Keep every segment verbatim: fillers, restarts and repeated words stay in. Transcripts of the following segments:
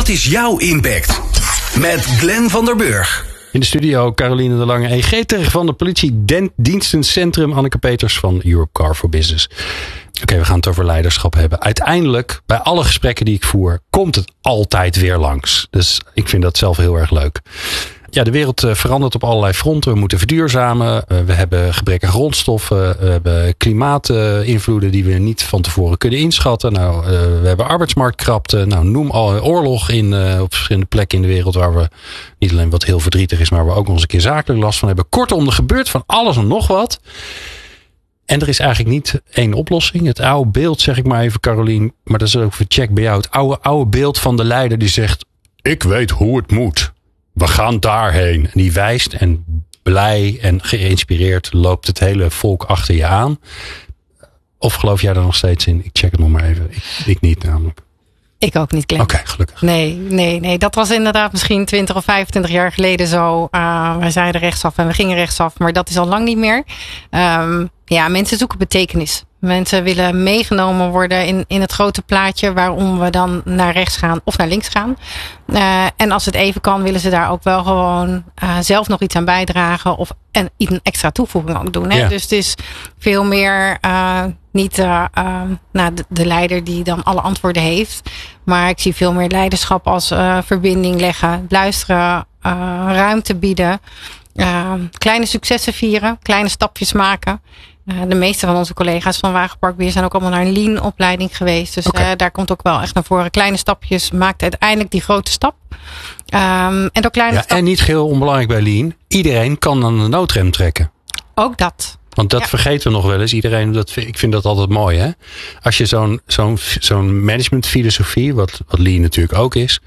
Wat is jouw impact? Met Glenn van der Burg. In de studio Caroline de Lange, E G-ter van de politiedienstencentrum, Anneke Peters van Europe Car for Business. Oké, okay, we gaan het over leiderschap hebben. Uiteindelijk, bij alle gesprekken die ik voer, komt het altijd weer langs. Dus ik vind dat zelf heel erg leuk. Ja, de wereld verandert op allerlei fronten. We moeten verduurzamen. We hebben gebrekkige grondstoffen. We hebben klimaatinvloeden die we niet van tevoren kunnen inschatten. Nou, we hebben arbeidsmarktkrapte. Nou, noem al oorlog in, uh, op verschillende plekken in de wereld waar we niet alleen wat heel verdrietig is, maar waar we ook nog eens een keer zakelijk last van hebben. Kortom, er gebeurt van alles en nog wat. En er is eigenlijk niet één oplossing. Het oude beeld, zeg ik maar even, Caroline, maar dat is ook voor check bij jou. Het oude, oude beeld van de leider die zegt, ik weet hoe het moet. We gaan daarheen. En die wijst en blij en geïnspireerd loopt het hele volk achter je aan. Of geloof jij er nog steeds in? Ik check het nog maar even. Ik, ik niet namelijk. Ik ook niet, Glenn. Oké, okay, gelukkig. Nee, nee, nee. Dat was inderdaad misschien twintig of vijfentwintig jaar geleden zo. Uh, wij zeiden rechtsaf en we gingen rechtsaf. Maar dat is al lang niet meer. Um, ja, mensen zoeken betekenis. Mensen willen meegenomen worden in, in het grote plaatje waarom we dan naar rechts gaan of naar links gaan. Uh, en als het even kan, willen ze daar ook wel gewoon uh, zelf nog iets aan bijdragen. Of en een extra toevoeging ook doen. Hè? Ja. Dus het is veel meer uh, niet uh, uh, nou, de, de leider die dan alle antwoorden heeft. Maar ik zie veel meer leiderschap als uh, verbinding leggen, luisteren, uh, ruimte bieden. Uh, kleine successen vieren, kleine stapjes maken. Uh, de meeste van onze collega's van Wagenparkbeheer zijn ook allemaal naar een lean opleiding geweest. Dus okay. uh, daar komt ook wel echt naar voren. Kleine stapjes maakt uiteindelijk die grote stap. Um, en door kleine ja, stap... En niet geheel onbelangrijk bij lean. Iedereen kan aan de noodrem trekken. Ook dat. Want dat ja. vergeten we nog wel eens. Iedereen, dat, ik vind dat altijd mooi. Hè? Als je zo'n, zo'n, zo'n managementfilosofie, wat, wat lean natuurlijk ook is.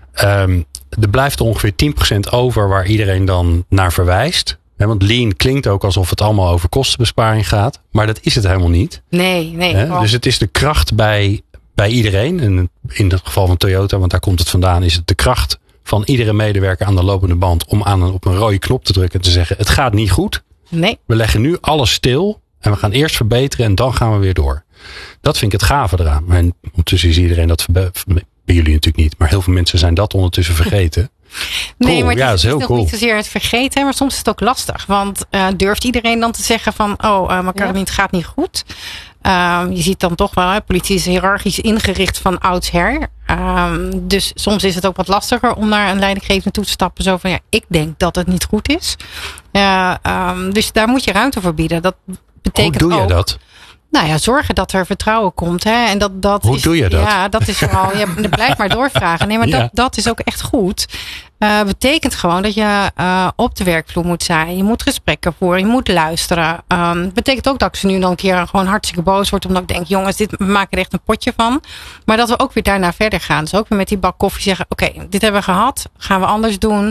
Um, er blijft ongeveer tien procent over waar iedereen dan naar verwijst. Want lean klinkt ook alsof het allemaal over kostenbesparing gaat. Maar dat is het helemaal niet. Nee, nee. He? Dus het is de kracht bij, bij iedereen. En in het geval van Toyota, want daar komt het vandaan, is het de kracht van iedere medewerker aan de lopende band om aan een, op een rode knop te drukken en te zeggen, het gaat niet goed. Nee. We leggen nu alles stil en we gaan eerst verbeteren en dan gaan we weer door. Dat vind ik het gave eraan. En ondertussen is iedereen dat verbe- bij jullie natuurlijk niet. Maar heel veel mensen zijn dat ondertussen vergeten. Nee, cool. maar het ja, is, is heel nog cool. niet zozeer het vergeten, maar soms is het ook lastig. Want uh, durft iedereen dan te zeggen van, oh, uh, maar Caroline, het gaat niet goed. Uh, je ziet dan toch wel, hè, politie is hiërarchisch ingericht van oudsher. Uh, dus soms is het ook wat lastiger om naar een leidinggevende toe te stappen. Zo van, ja, ik denk dat het niet goed is. Uh, um, dus daar moet je ruimte voor bieden. Dat betekent Hoe doe je ook, dat? Nou ja, zorgen dat er vertrouwen komt. Hè? En dat, dat Hoe is, doe je dat? Ja, dat is vooral. Je blijft maar doorvragen. Nee, maar ja. dat, dat is ook echt goed. Uh, betekent gewoon dat je uh, op de werkvloer moet zijn. Je moet gesprekken voeren. Je moet luisteren. Um, betekent ook dat ik ze nu dan een keer gewoon hartstikke boos word. Omdat ik denk, jongens, dit, we maken er echt een potje van. Maar dat we ook weer daarna verder gaan. Dus ook weer met die bak koffie zeggen, oké, okay, dit hebben we gehad. Gaan we anders doen.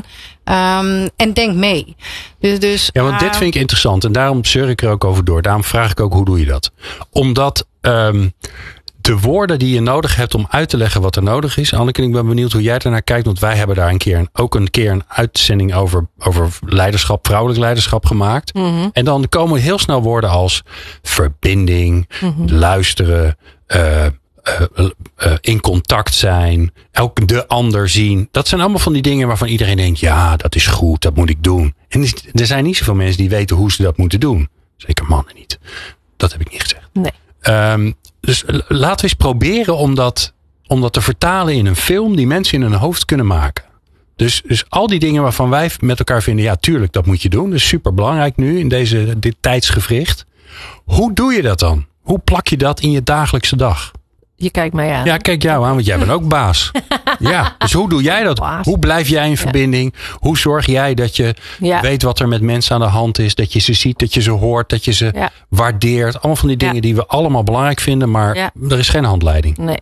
Um, en denk mee. Dus, dus, ja, want uh, dit vind ik interessant. En daarom zeur ik er ook over door. Daarom vraag ik ook, hoe doe je dat? Omdat um, de woorden die je nodig hebt om uit te leggen wat er nodig is. Anneke, ik ben benieuwd hoe jij ernaar kijkt. Want wij hebben daar een keer een, ook een keer een uitzending over, over leiderschap, vrouwelijk leiderschap gemaakt. Mm-hmm. En dan komen heel snel woorden als verbinding, mm-hmm. luisteren, uh, Uh, uh, in contact zijn, elk de ander zien. Dat zijn allemaal van die dingen waarvan iedereen denkt, ja, dat is goed, dat moet ik doen. En er zijn niet zoveel mensen die weten hoe ze dat moeten doen. Zeker mannen niet. Dat heb ik niet gezegd. Nee. Um, dus laten we eens proberen om dat, om dat te vertalen in een film die mensen in hun hoofd kunnen maken. Dus, dus al die dingen waarvan wij met elkaar vinden, ja, tuurlijk, dat moet je doen. Dat is super belangrijk nu in deze, dit tijdsgevricht. Hoe doe je dat dan? Hoe plak je dat in je dagelijkse dag? Je kijkt mij aan. Ja, kijk jou aan, want jij bent ook baas. Ja, dus hoe doe jij dat? Baas. Hoe blijf jij in verbinding? Ja. Hoe zorg jij dat je ja. weet wat er met mensen aan de hand is? Dat je ze ziet, dat je ze hoort, dat je ze ja. waardeert. Allemaal van die dingen ja. die we allemaal belangrijk vinden, maar ja. er is geen handleiding. Nee.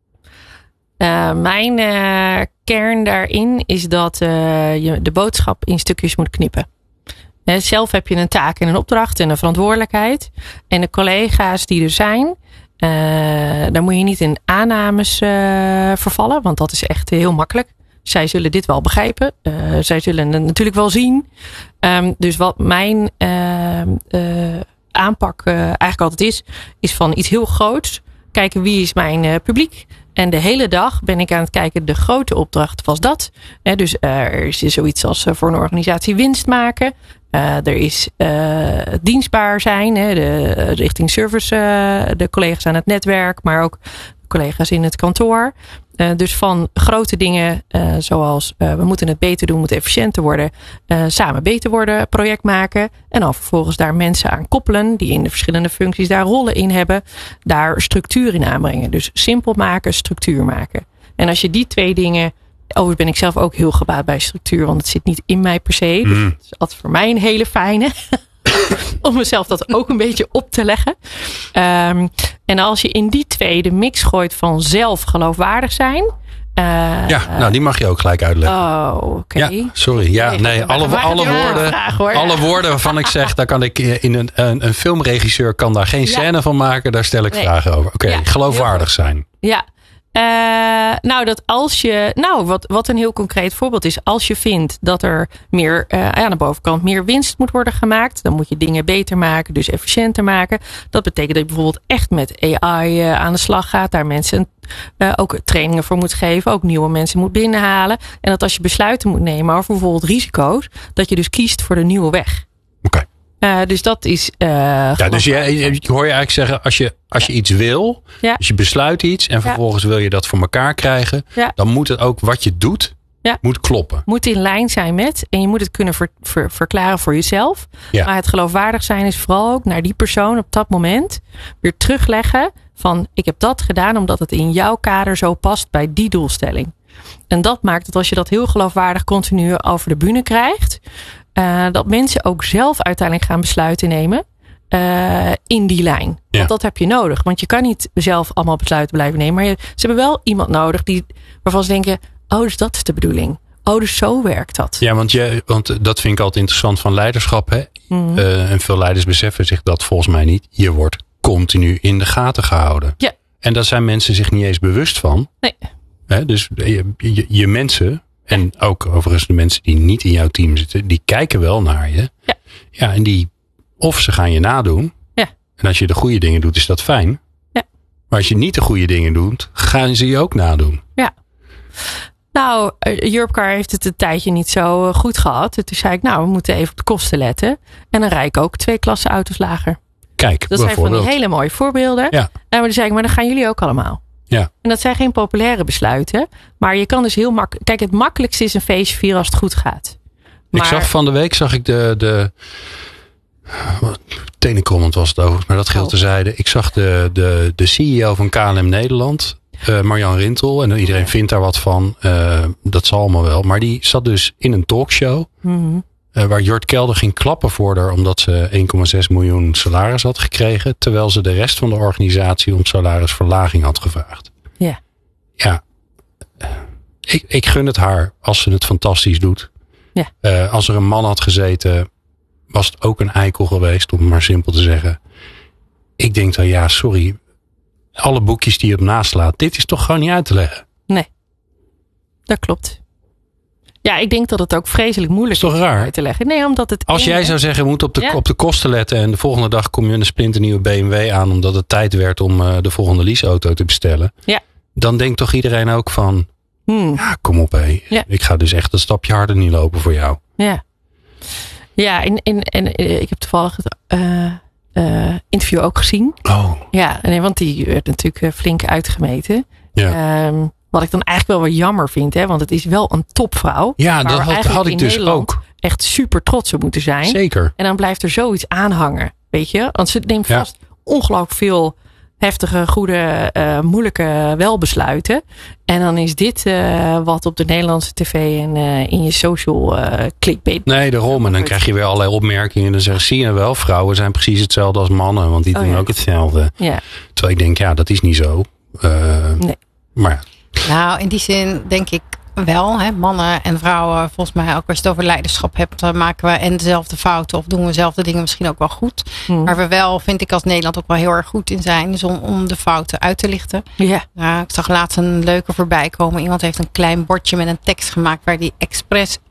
Uh, mijn uh, kern daarin is dat uh, je de boodschap in stukjes moet knippen. Uh, zelf heb je een taak en een opdracht en een verantwoordelijkheid. En de collega's die er zijn, Uh, daar moet je niet in aannames uh, vervallen, want dat is echt heel makkelijk. Zij zullen dit wel begrijpen. Uh, zij zullen het natuurlijk wel zien. Um, dus wat mijn uh, uh, aanpak uh, eigenlijk altijd is, is van iets heel groots. Kijken wie is mijn uh, publiek. En de hele dag ben ik aan het kijken, de grote opdracht was dat. Hè, dus uh, er is zoiets als uh, voor een organisatie winst maken. Uh, er is uh, dienstbaar zijn, hè, de, richting service, uh, de collega's aan het netwerk, maar ook collega's in het kantoor. Uh, dus van grote dingen uh, zoals uh, we moeten het beter doen, we moeten efficiënter worden, uh, samen beter worden, project maken. En dan vervolgens daar mensen aan koppelen die in de verschillende functies daar rollen in hebben. Daar structuur in aanbrengen. Dus simpel maken, structuur maken. En als je die twee dingen... Overigens ben ik zelf ook heel gebaat bij structuur, want het zit niet in mij per se. Dus Mm. het is altijd voor mij een hele fijne. Om mezelf dat ook een beetje op te leggen. Um, en als je in die twee de mix gooit van zelf geloofwaardig zijn. Uh, Ja, nou die mag je ook gelijk uitleggen. Oh, oké. Okay. Ja, sorry. Ja, nee, nee, alle, maar alle, het is woorden, een vraag, hoor. alle woorden waarvan ik zeg, daar kan ik in een, een, een filmregisseur kan daar geen scène Ja. van maken. Daar stel ik Nee. vragen over. Oké, okay, Ja, geloofwaardig zijn. Ja. Uh, nou, dat als je, nou, wat, wat een heel concreet voorbeeld is. Als je vindt dat er meer uh, aan de bovenkant meer winst moet worden gemaakt. Dan moet je dingen beter maken, dus efficiënter maken. Dat betekent dat je bijvoorbeeld echt met A I uh, aan de slag gaat. Daar mensen uh, ook trainingen voor moet geven. Ook nieuwe mensen moet binnenhalen. En dat als je besluiten moet nemen over bijvoorbeeld risico's. Dat je dus kiest voor de nieuwe weg. Oké. Okay. Uh, dus dat is. Uh, ja, dus je, je, je hoor je eigenlijk zeggen, als je, als je iets wil, ja. dus je besluit iets en vervolgens ja. wil je dat voor elkaar krijgen, ja. dan moet het ook wat je doet, ja. moet kloppen. Moet in lijn zijn met, en je moet het kunnen ver, ver, verklaren voor jezelf. Ja. Maar het geloofwaardig zijn is vooral ook naar die persoon op dat moment weer terugleggen van, ik heb dat gedaan omdat het in jouw kader zo past bij die doelstelling. En dat maakt dat als je dat heel geloofwaardig continu over de bühne krijgt, Uh, dat mensen ook zelf uiteindelijk gaan besluiten nemen uh, in die lijn. Want ja. dat heb je nodig. Want je kan niet zelf allemaal besluiten blijven nemen. Maar je, ze hebben wel iemand nodig die, waarvan ze denken, oh, dus dat is de bedoeling. Oh, dus zo werkt dat. Ja, want, je, want dat vind ik altijd interessant van leiderschap. Hè? Mm-hmm. Uh, en veel leiders beseffen zich dat volgens mij niet. Je wordt continu in de gaten gehouden. Ja. En daar zijn mensen zich niet eens bewust van. Nee. Hè? Dus je, je, je mensen... En ook overigens de mensen die niet in jouw team zitten, die kijken wel naar je. Ja. Ja, en die, of ze gaan je nadoen. Ja. En als je de goede dingen doet, is dat fijn. Ja. Maar als je niet de goede dingen doet, gaan ze je ook nadoen. Ja. Nou, Europcar heeft het een tijdje niet zo goed gehad. Toen zei ik, nou, we moeten even op de kosten letten. En dan rijd ik ook twee klassen auto's lager. Kijk, dat zijn van die hele mooie voorbeelden. Ja. En dan zei ik, maar dan gaan jullie ook allemaal. Ja. En dat zijn geen populaire besluiten. Maar je kan dus heel makkelijk... Kijk, het makkelijkste is een feestje vieren als het goed gaat. Maar... Ik zag van de week, zag ik de... de tenenkrommend was het overigens, maar dat geldt oh. terzijde. Ik zag de, de, de C E O van K L M Nederland, uh, Marjan Rintel. En iedereen ja. vindt daar wat van. Uh, dat zal allemaal wel. Maar die zat dus in een talkshow. Mm-hmm. Uh, waar Jort Kelder ging klappen voor haar omdat ze één komma zes miljoen salaris had gekregen. Terwijl ze de rest van de organisatie om salarisverlaging had gevraagd. Ja. Ja. Ik, ik gun het haar als ze het fantastisch doet. Ja. Uh, als er een man had gezeten, was het ook een eikel geweest, om het maar simpel te zeggen. Ik denk dan, ja, sorry. Alle boekjes die je op naslaat, dit is toch gewoon niet uit te leggen? Nee. Dat klopt. Ja, ik denk dat het ook vreselijk moeilijk is, is toch raar? uit te leggen. Nee, omdat het Als jij zou zeggen, we moeten op de, ja. op de kosten letten en de volgende dag kom je een splinternieuwe B M W aan omdat het tijd werd om uh, de volgende leaseauto te bestellen. Ja. Dan denkt toch iedereen ook van, hmm. ja, kom op hé. Ja. Ik ga dus echt een stapje harder niet lopen voor jou. Ja. Ja, en, en, en ik heb toevallig het uh, uh, interview ook gezien. Oh. Ja, nee, want die werd natuurlijk flink uitgemeten. Ja. Um, wat ik dan eigenlijk wel weer jammer vind, hè, want het is wel een topvrouw. Ja, dat had, had ik dus Nederland ook. Echt super trots op moeten zijn. Zeker. En dan blijft er zoiets aan hangen, weet je? Want ze neemt ja. vast ongelooflijk veel heftige, goede, uh, moeilijke welbesluiten. En dan is dit uh, wat op de Nederlandse tv en uh, in je social uh, clickbait. Nee, daarom. En dan krijg je weer allerlei opmerkingen. En dan zeggen zie je wel, vrouwen zijn precies hetzelfde als mannen. Want die oh, doen ja. ook hetzelfde. Ja. Terwijl ik denk, ja, dat is niet zo. Uh, nee. Maar ja. Nou, in die zin denk ik wel. Hè, mannen en vrouwen, volgens mij ook als je het over leiderschap hebt, dan maken we en dezelfde fouten of doen we dezelfde dingen misschien ook wel goed. Hmm. Waar we wel, vind ik als Nederland ook wel heel erg goed in zijn, is om, om de fouten uit te lichten. Ja. Nou, ik zag laatst een leuke voorbij komen. Iemand heeft een klein bordje met een tekst gemaakt waar die expres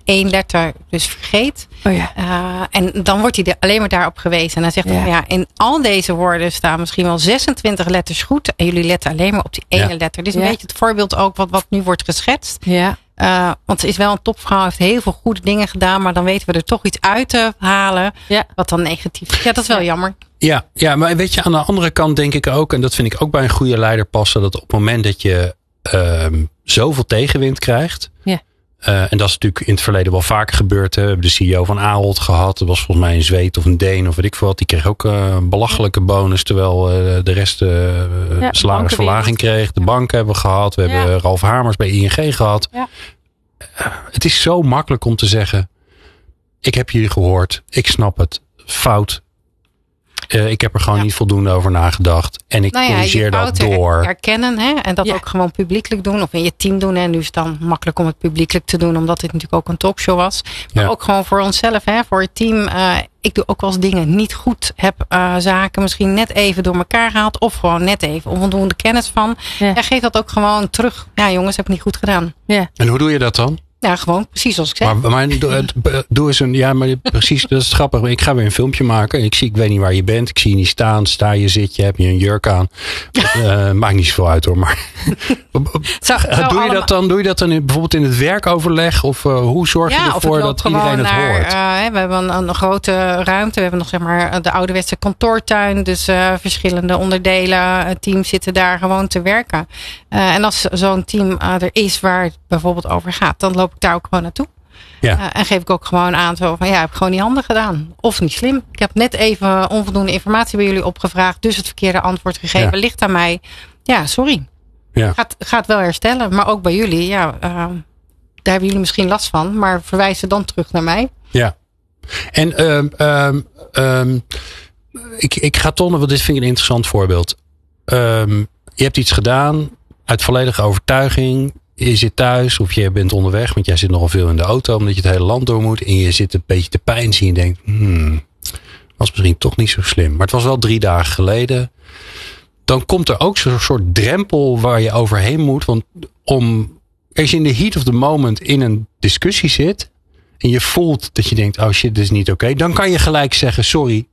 één letter dus vergeet. Oh ja. Uh, en dan wordt hij er alleen maar daarop gewezen. En dan zegt hij, Ja. ja, in al deze woorden staan misschien wel zesentwintig letters goed. En jullie letten alleen maar op die ene Ja. letter. Dus Ja. een beetje het voorbeeld ook wat, wat nu wordt geschetst. Ja. Uh, want ze is wel een topvrouw, heeft heel veel goede dingen gedaan. Maar dan weten we er toch iets uit te halen. Ja. Wat dan negatief is. Ja, dat is wel jammer. Ja, ja, maar weet je, aan de andere kant denk ik ook, en dat vind ik ook bij een goede leider passen, dat op het moment dat je um, zoveel tegenwind krijgt. Ja. Uh, en dat is natuurlijk in het verleden wel vaker gebeurd. Hè. We hebben de C E O van Ahold gehad. Dat was volgens mij een Zweed of een Deen of weet ik veel wat. Die kreeg ook uh, een belachelijke bonus. Terwijl uh, de rest uh, ja, salarisverlaging kreeg. De banken hebben we gehad. We ja. hebben Ralf Hamers bij I N G gehad. Ja. Uh, het is zo makkelijk om te zeggen. Ik heb jullie gehoord. Ik snap het. Fout. Uh, ik heb er gewoon ja. niet voldoende over nagedacht. En ik nou ja, corrigeer dat door. Herkennen hè? En dat ja. ook gewoon publiekelijk doen. Of in je team doen. En nu is het dan makkelijk om het publiekelijk te doen. Omdat dit natuurlijk ook een talkshow was. Maar ja. ook gewoon voor onszelf. Hè? Voor het team. Uh, ik doe ook wel eens dingen niet goed. Heb uh, zaken misschien net even door elkaar gehaald. Of gewoon net even onvoldoende kennis van. Ja. Ja, geef dat ook gewoon terug. Ja jongens, heb ik niet goed gedaan. Ja. En hoe doe je dat dan? Ja, gewoon precies zoals ik zei. Maar, maar doe, doe eens een. Ja, maar precies, dat is grappig. Ik ga weer een filmpje maken. Ik zie, ik weet niet waar je bent. Ik zie je niet staan. Sta je, zit je, heb je een jurk aan. uh, maakt niet zoveel uit hoor. Maar zou, zou doe je allemaal... dat dan? Doe je dat dan in, bijvoorbeeld in het werkoverleg? Of uh, hoe zorg je ja, ervoor dat iedereen het naar, hoort? Uh, we hebben een, een grote ruimte. We hebben nog zeg maar de ouderwetse kantoortuin. Dus uh, verschillende onderdelen. Teams zitten daar gewoon te werken. Uh, en als zo'n team uh, er is waar het bijvoorbeeld over gaat, dan loop ik daar ook gewoon naartoe. Ja. Uh, en geef ik ook gewoon aan zo van ja, heb ik gewoon niet handig gedaan. Of niet slim. Ik heb net even onvoldoende informatie bij jullie opgevraagd. Dus het verkeerde antwoord gegeven. Ja. Ligt aan mij. Ja, sorry. Ja. Gaat, gaat wel herstellen. Maar ook bij jullie. Ja, uh, daar hebben jullie misschien last van. Maar verwijzen dan terug naar mij. Ja. En um, um, um, ik, ik ga tonnen, want dit vind ik een interessant voorbeeld. Um, je hebt iets gedaan uit volledige overtuiging. Je zit thuis of je bent onderweg, want jij zit nogal veel in de auto omdat je het hele land door moet. En je zit een beetje te pijnzen en je denkt, hmm, was misschien toch niet zo slim. Maar het was wel drie dagen geleden. Dan komt er ook zo'n soort drempel waar je overheen moet. Want om, als je in de heat of the moment in een discussie zit en je voelt dat je denkt, oh shit, dit is niet oké. Okay, dan kan je gelijk zeggen, sorry,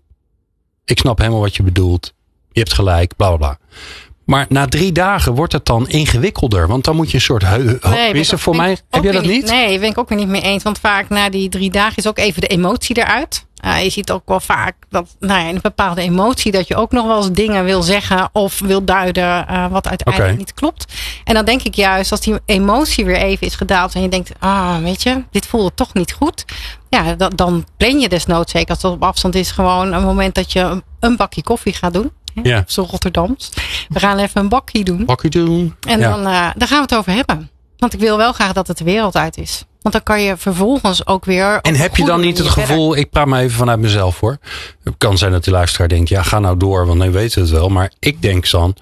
ik snap helemaal wat je bedoelt. Je hebt gelijk, bla bla bla. Maar na drie dagen wordt het dan ingewikkelder. Want dan moet je een soort heu- nee, is er voor mij. Heb jij dat niet? Nee, ben ik ook weer niet mee eens. Want vaak na die drie dagen is ook even de emotie eruit. Uh, je ziet ook wel vaak dat nou ja, een bepaalde emotie dat je ook nog wel eens dingen wil zeggen of wil duiden uh, wat uiteindelijk okay. niet klopt. En dan denk ik juist als die emotie weer even is gedaald en je denkt, ah, weet je, dit voelde toch niet goed. Ja, dan, dan plan je desnoods zeker als dat op afstand is gewoon een moment dat je een bakje koffie gaat doen. Ja. Zo Rotterdams. We gaan even een bakje doen. Bakje doen. En ja. dan uh, daar gaan we het over hebben. Want ik wil wel graag dat het de wereld uit is. Want dan kan je vervolgens ook weer. En heb je dan niet het gevoel, verder. Ik praat maar even vanuit mezelf hoor. Het kan zijn dat de luisteraar denkt, ja ga nou door, want dan weten we het wel. Maar ik denk dan,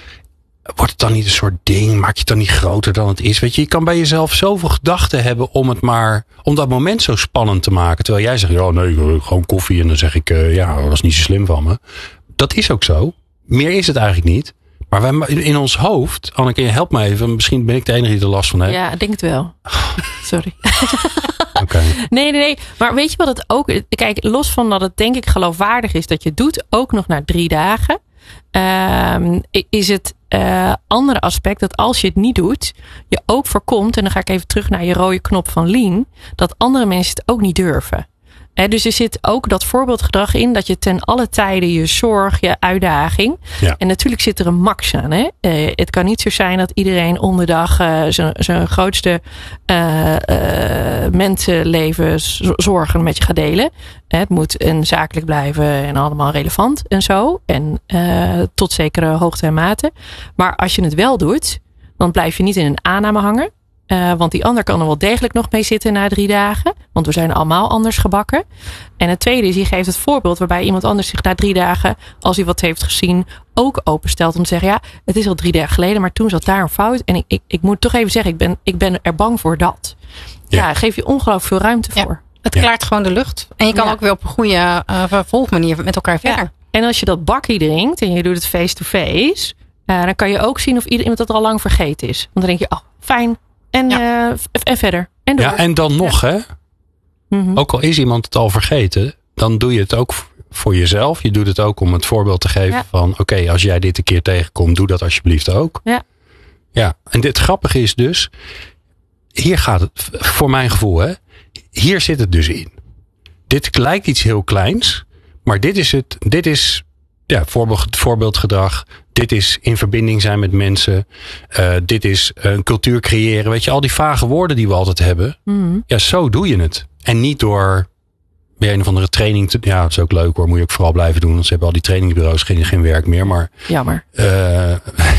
wordt het dan niet een soort ding? Maak je het dan niet groter dan het is? Weet je, je kan bij jezelf zoveel gedachten hebben om het maar, om dat moment zo spannend te maken. Terwijl jij zegt, ja nee, gewoon koffie. En dan zeg ik, uh, ja, dat was niet zo slim van me. Dat is ook zo. Meer is het eigenlijk niet. Maar wij, in ons hoofd, Anneke, help me even. Misschien ben ik de enige die er last van heeft. Ja, ik denk het wel. Sorry. Okay. Nee, nee, nee. Maar weet je wat het ook... Kijk, los van dat het denk ik geloofwaardig is dat je het doet. Ook nog na drie dagen. Uh, is het uh, andere aspect dat als je het niet doet. Je ook voorkomt. En dan ga ik even terug naar je rode knop van Lean. Dat andere mensen het ook niet durven. He, dus er zit ook dat voorbeeldgedrag in dat je ten alle tijde je zorg, je uitdaging. Ja. En natuurlijk zit er een max aan. Hè? Uh, het kan niet zo zijn dat iedereen om de dag uh, zijn grootste uh, uh, mensenlevenszorgen met je gaat delen. Uh, het moet een zakelijk blijven en allemaal relevant en zo. En uh, tot zekere hoogte en mate. Maar als je het wel doet, dan blijf je niet in een aanname hangen. Uh, want die ander kan er wel degelijk nog mee zitten na drie dagen. Want we zijn allemaal anders gebakken. En het tweede is, je geeft het voorbeeld waarbij iemand anders zich na drie dagen, als hij wat heeft gezien, ook openstelt om te zeggen, ja, het is al drie dagen geleden, maar toen zat daar een fout. En ik, ik, ik moet toch even zeggen, ik ben, ik ben er bang voor dat. Ja, ja geef je ongelooflijk veel ruimte voor. Ja, het klaart ja. gewoon de lucht. En je kan ja. ook weer op een goede uh, vervolgmanier met elkaar verder. Ja. En als je dat bakkie drinkt en je doet het face-to-face, uh, dan kan je ook zien of iemand dat al lang vergeten is. Want dan denk je, oh, fijn. En, ja. uh, en verder. En door. Ja, en dan nog, ja. hè? Mm-hmm. Ook al is iemand het al vergeten, dan doe je het ook voor jezelf. Je doet het ook om het voorbeeld te geven ja. van... oké, okay, als jij dit een keer tegenkomt, doe dat alsjeblieft ook. Ja. Ja, en dit grappige is dus... hier gaat het, voor mijn gevoel, hè, hier zit het dus in. Dit lijkt iets heel kleins, maar dit is het, dit is ja, voorbeeld, voorbeeldgedrag. Dit is in verbinding zijn met mensen. Uh, dit is een cultuur creëren. Weet je, al die vage woorden die we altijd hebben. Mm. Ja, zo doe je het. En niet door weer een of andere training te... Ja, dat is ook leuk hoor. Moet je ook vooral blijven doen. Want ze hebben al die trainingsbureaus geen, geen werk meer. Maar, jammer. Uh,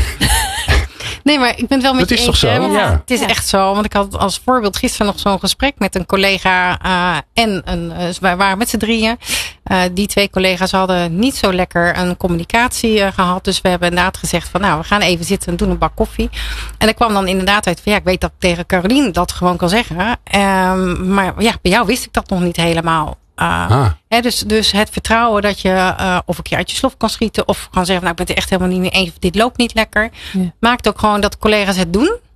Nee, maar ik ben het wel met dat je is eens. toch zo? Hè, ja. Het is ja. echt zo. Want ik had als voorbeeld gisteren nog zo'n gesprek met een collega. Uh, en een, uh, wij waren met z'n drieën. Uh, die twee collega's hadden niet zo lekker een communicatie uh, gehad. Dus we hebben inderdaad gezegd van nou, we gaan even zitten en doen een bak koffie. En er kwam dan inderdaad uit van ja, ik weet dat ik tegen Carolien dat gewoon kan zeggen. Um, maar ja, bij jou wist ik dat nog niet helemaal. Uh, ah. hè, dus, dus het vertrouwen dat je uh, of een keer uit je slof kan schieten. Of kan zeggen, nou ik ben het er echt helemaal niet mee eens. Dit loopt niet lekker. Ja. Maakt ook gewoon dat collega's het doen. Um,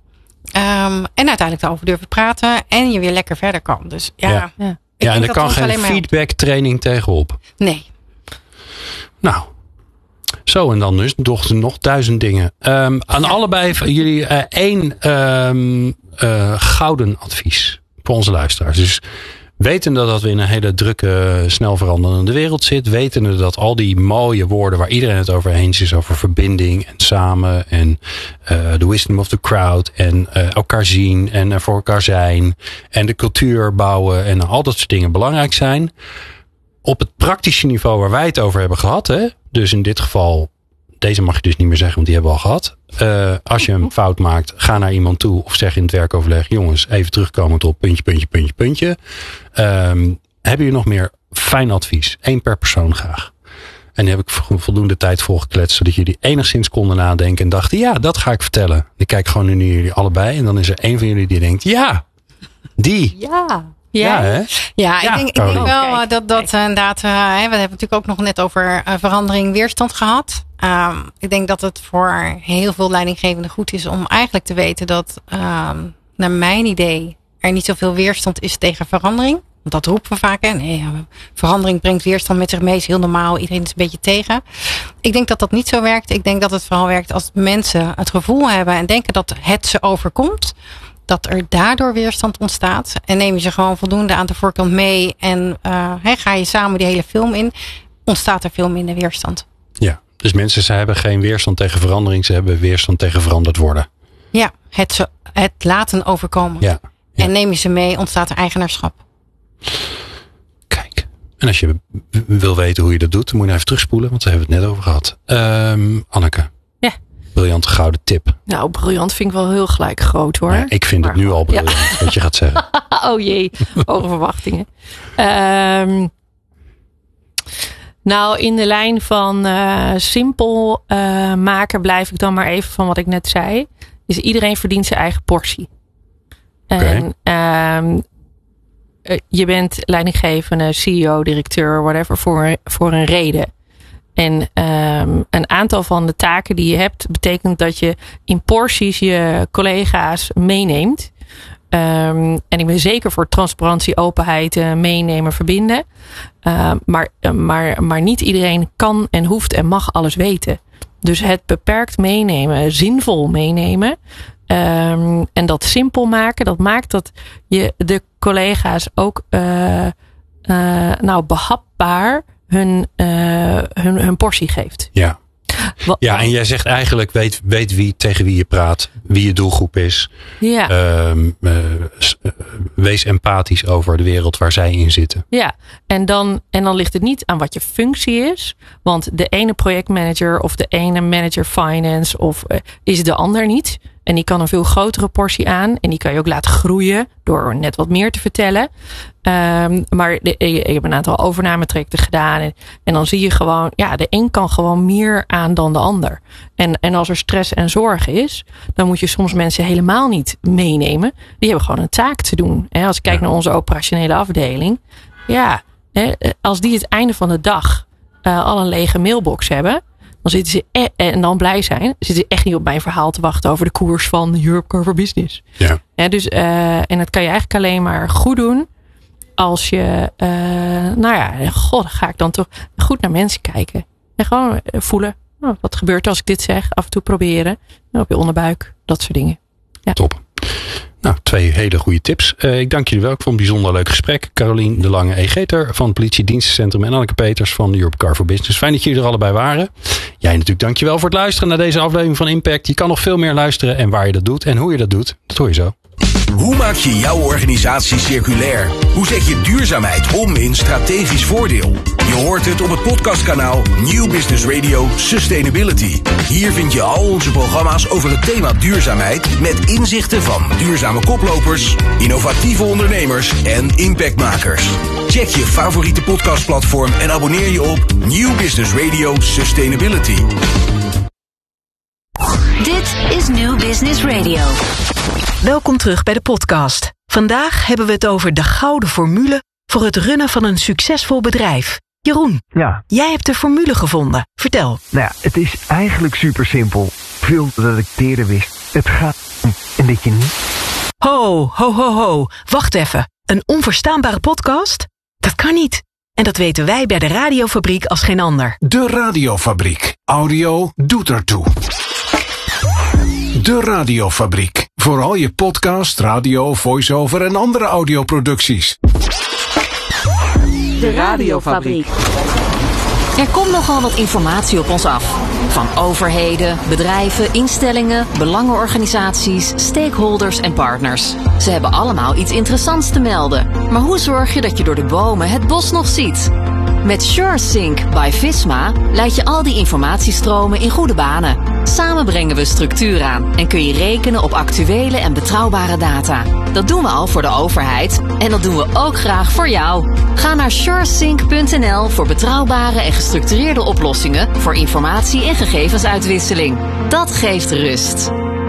en uiteindelijk erover durven praten. En je weer lekker verder kan. Dus ja. Ja, ja. ja en er kan geen feedback training tegenop. Nee. Nou. Zo en dan dus nog, nog duizend dingen. Um, aan ja. allebei van jullie uh, één um, uh, gouden advies. Voor onze luisteraars. Dus wetende dat we in een hele drukke, snel veranderende wereld zitten. Wetende dat al die mooie woorden waar iedereen het over eens is. Over verbinding en samen. En uh, the wisdom of the crowd. En uh, elkaar zien. En er voor elkaar zijn. En de cultuur bouwen. En al dat soort dingen belangrijk zijn. Op het praktische niveau waar wij het over hebben gehad. Hè? Dus in dit geval. Deze mag je dus niet meer zeggen, want die hebben we al gehad. Uh, als je een fout maakt, ga naar iemand toe. Of zeg in het werkoverleg. Jongens, even terugkomend op puntje, puntje, puntje, puntje. Um, hebben jullie nog meer fijn advies? Eén per persoon graag. En die heb ik voldoende tijd volgekletst. Zodat jullie enigszins konden nadenken. En dachten, ja, dat ga ik vertellen. Ik kijk gewoon nu naar jullie allebei. En dan is er één van jullie die denkt, ja, die. Ja. Ja, ja, hè? ja, ik, ja denk, ik denk wel oh, dat dat inderdaad. Uh, we hebben het natuurlijk ook nog net over uh, verandering, weerstand gehad. Um, ik denk dat het voor heel veel leidinggevenden goed is om eigenlijk te weten dat, um, naar mijn idee, er niet zoveel weerstand is tegen verandering. Want dat roepen we vaak. Hè? Nee, verandering brengt weerstand met zich mee. Is heel normaal. Iedereen is een beetje tegen. Ik denk dat dat niet zo werkt. Ik denk dat het vooral werkt als mensen het gevoel hebben en denken dat het ze overkomt. Dat er daardoor weerstand ontstaat. En neem je ze gewoon voldoende aan de voorkant mee. En uh, he, ga je samen die hele film in. Ontstaat er veel minder weerstand. Ja, dus mensen ze hebben geen weerstand tegen verandering. Ze hebben weerstand tegen veranderd worden. Ja, het, ze, het laten overkomen. Ja, ja. En neem je ze mee, ontstaat er eigenaarschap. Kijk. En als je wil weten hoe je dat doet. Dan moet je even terugspoelen. Want daar hebben we het net over gehad. Um, Anneke. Ja. Briljante gouden tip. Nou, briljant vind ik wel heel gelijk groot hoor. Ja, ik vind maar, het nu al briljant, ja. Wat je gaat zeggen. Oh jee, hoge verwachtingen. Um, nou, in de lijn van uh, simpel uh, maken blijf ik dan maar even van wat ik net zei. Dus iedereen verdient zijn eigen portie. En okay. um, uh, je bent leidinggevende, C E O, directeur, whatever, voor, voor een reden. En um, een aantal van de taken die je hebt, betekent dat je in porties je collega's meeneemt. Um, en ik ben zeker voor transparantie, openheid, uh, meenemen, verbinden. Uh, maar, uh, maar, maar niet iedereen kan en hoeft en mag alles weten. Dus het beperkt meenemen, zinvol meenemen. Um, en dat simpel maken, dat maakt dat je de collega's ook uh, uh, nou behapbaar hun, uh, hun, hun portie geeft. Ja. Wat, ja, en jij zegt eigenlijk, weet, weet wie, tegen wie je praat, wie je doelgroep is. Ja. Um, uh, wees empathisch over de wereld waar zij in zitten. Ja, en dan, en dan ligt het niet aan wat je functie is. Want de ene projectmanager of de ene manager finance of uh, is de ander niet. En die kan een veel grotere portie aan. En die kan je ook laten groeien door net wat meer te vertellen. Um, maar de, je, je hebt een aantal overnametrajecten gedaan. En, en dan zie je gewoon, ja, de een kan gewoon meer aan dan de ander. En, en als er stress en zorg is, dan moet je soms mensen helemaal niet meenemen. Die hebben gewoon een taak te doen. Hè, als ik kijk naar onze operationele afdeling. Ja, hè, als die het einde van de dag uh, al een lege mailbox hebben. Dan zitten ze e- en dan blij zijn. Zitten ze echt niet op mijn verhaal te wachten over de koers van Europe Car for Business. Ja. Ja, dus, uh, en dat kan je eigenlijk alleen maar goed doen als je, uh, nou ja, god, ga ik dan toch goed naar mensen kijken. En gewoon voelen, oh, wat gebeurt als ik dit zeg? Af en toe proberen. Op je onderbuik, dat soort dingen. Ja. Top. Nou, twee hele goede tips. Uh, ik dank jullie wel. Ik vond het een bijzonder leuk gesprek. Carolien de Lange Egeter van het Politiedienstencentrum en Anneke Peters van Europe Car for Business. Fijn dat jullie er allebei waren. Jij natuurlijk dankjewel voor het luisteren naar deze aflevering van Impact. Je kan nog veel meer luisteren en waar je dat doet en hoe je dat doet. Dat hoor je zo. Hoe maak je jouw organisatie circulair? Hoe zet je duurzaamheid om in strategisch voordeel? Je hoort het op het podcastkanaal New Business Radio Sustainability. Hier vind je al onze programma's over het thema duurzaamheid met inzichten van duurzame koplopers, innovatieve ondernemers en impactmakers. Check je favoriete podcastplatform en abonneer je op New Business Radio Sustainability. Dit is New Business Radio. Welkom terug bij de podcast. Vandaag hebben we het over de gouden formule voor het runnen van een succesvol bedrijf. Jeroen, ja. Jij hebt de formule gevonden. Vertel. Nou ja, het is eigenlijk super simpel. Veel dat ik eerder wist. Het gaat om en dat je niet... Ho, ho, ho, ho. Wacht even. Een onverstaanbare podcast? Dat kan niet. En dat weten wij bij de Radiofabriek als geen ander. De Radiofabriek. Audio doet ertoe. De Radiofabriek. Voor al je podcast, radio, voice-over en andere audioproducties. De Radiofabriek. Er komt nogal wat informatie op ons af. Van overheden, bedrijven, instellingen, belangenorganisaties, stakeholders en partners. Ze hebben allemaal iets interessants te melden. Maar hoe zorg je dat je door de bomen het bos nog ziet? Met SureSync by Visma leid je al die informatiestromen in goede banen. Samen brengen we structuur aan en kun je rekenen op actuele en betrouwbare data. Dat doen we al voor de overheid en dat doen we ook graag voor jou. Ga naar suresync punt n l voor betrouwbare en gestructureerde oplossingen voor informatie- en gegevensuitwisseling. Dat geeft rust.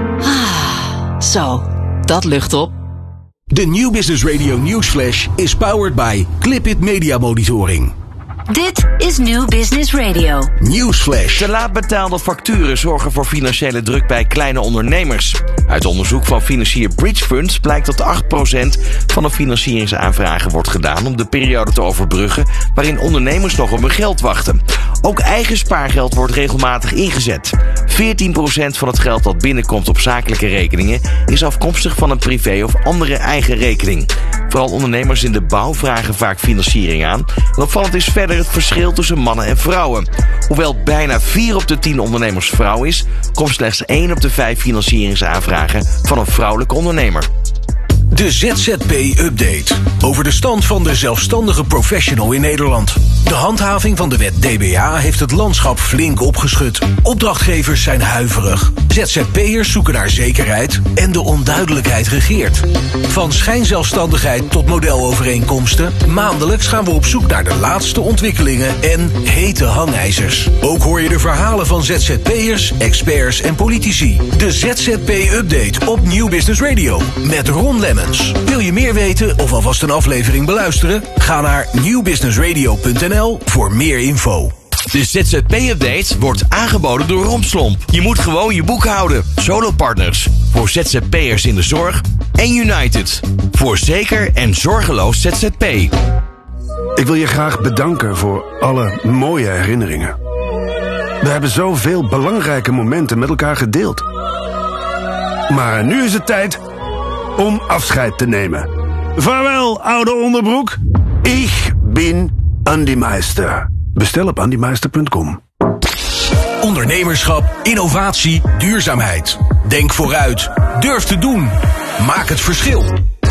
Ah, zo, dat lucht op. De New Business Radio Newsflash is powered by Clipit Media Monitoring. Dit is New Business Radio. Newsflash. Te laat betaalde facturen zorgen voor financiële druk bij kleine ondernemers. Uit onderzoek van financier Bridge Funds blijkt dat acht procent van de financieringsaanvragen wordt gedaan om de periode te overbruggen waarin ondernemers nog op hun geld wachten. Ook eigen spaargeld wordt regelmatig ingezet. veertien procent van het geld dat binnenkomt op zakelijke rekeningen is afkomstig van een privé of andere eigen rekening. Vooral ondernemers in de bouw vragen vaak financiering aan. En opvallend is verder het verschil tussen mannen en vrouwen. Hoewel bijna vier op de tien ondernemers vrouw is, komt slechts één op de vijf financieringsaanvragen van een vrouwelijke ondernemer. De Z Z P-update. Over de stand van de zelfstandige professional in Nederland. De handhaving van de wet D B A heeft het landschap flink opgeschud. Opdrachtgevers zijn huiverig. Z Z P'ers zoeken naar zekerheid en de onduidelijkheid regeert. Van schijnzelfstandigheid tot modelovereenkomsten. Maandelijks gaan we op zoek naar de laatste ontwikkelingen en hete hangijzers. Ook hoor je de verhalen van Z Z P'ers, experts en politici. De Z Z P-update op New Business Radio met Ron Lemmens. Wil je meer weten of alvast een aflevering beluisteren? Ga naar nieuw business radio punt n l voor meer info. De Z Z P-update wordt aangeboden door Romslomp. Je moet gewoon je boek houden. Solopartners voor Z Z P'ers in de zorg en United voor zeker en zorgeloos Z Z P. Ik wil je graag bedanken voor alle mooie herinneringen. We hebben zoveel belangrijke momenten met elkaar gedeeld. Maar nu is het tijd om afscheid te nemen. Vaarwel, oude onderbroek. Ik ben Andy Meister. Bestel op andy meister punt com. Ondernemerschap, innovatie, duurzaamheid. Denk vooruit. Durf te doen. Maak het verschil.